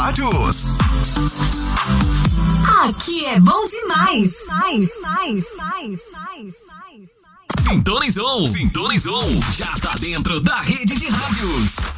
rádios. Aqui é bom demais. Sintonizou. Já tá dentro da rede de rádios.